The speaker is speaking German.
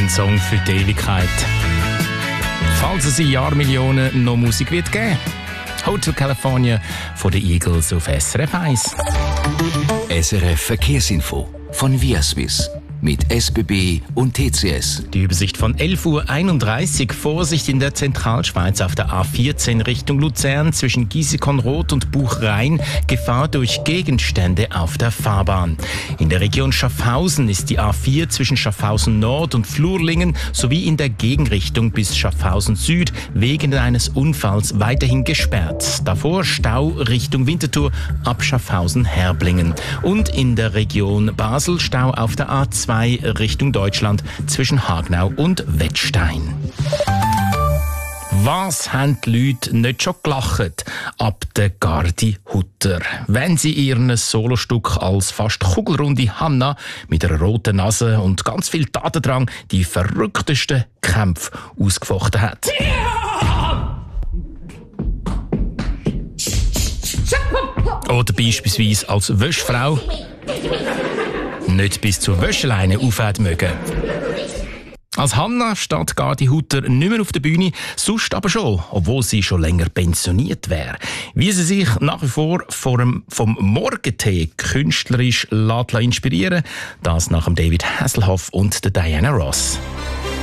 Ein Song für die Ewigkeit. Falls es in Jahrmillionen noch Musik wird geben. Hotel California von den Eagles auf SRF 1. SRF Verkehrsinfo von Viaswiss mit SBB und TCS. Die Übersicht von 11:31 Uhr. Vorsicht in der Zentralschweiz auf der A14 Richtung Luzern zwischen Giesecon-Roth und Buchrhein. Gefahr durch Gegenstände auf der Fahrbahn. In der Region Schaffhausen ist die A4 zwischen Schaffhausen Nord und Flurlingen sowie in der Gegenrichtung bis Schaffhausen Süd wegen eines Unfalls weiterhin gesperrt. Davor Stau Richtung Winterthur ab Schaffhausen-Herblingen. Und in der Region Basel Stau auf der A2 Richtung Deutschland zwischen Hagnau und Wettstein. Was haben die Leute nicht schon gelacht ab der Gardi Hutter, wenn sie ihren Solostück als fast kugelrunde Hanna mit einer roten Nase und ganz viel Tatendrang die verrücktesten Kämpfe ausgefochten hat. Oder beispielsweise als Wäschfrau nicht bis zur Wäscheleine aufhören mögen. Als Hanna steht Gardi Hutter nicht mehr auf der Bühne, sonst aber schon, obwohl sie schon länger pensioniert wäre. Wie sie sich nach wie vor vom Morgentee künstlerisch inspirieren lässt, das nach dem David Hasselhoff und der Diana Ross.